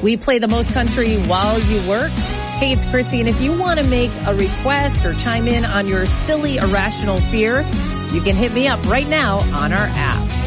We play the most country while you work. Hey, it's Chrissy, and if you want to make a request or chime in on your silly, irrational fear, you can hit me up right now on our app.